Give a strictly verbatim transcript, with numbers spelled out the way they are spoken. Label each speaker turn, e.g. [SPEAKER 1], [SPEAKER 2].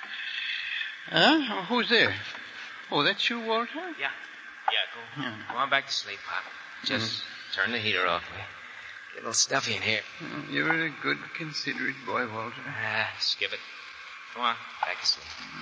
[SPEAKER 1] Huh? Who's there? Oh, that's you, Walter?
[SPEAKER 2] Yeah. Yeah, go, yeah. go on back to sleep, Pop. Just mm-hmm. turn the heater off. Get a little stuffy in here.
[SPEAKER 1] Oh, you're a good, considerate boy, Walter.
[SPEAKER 2] Ah, skip it. Go on, back to sleep.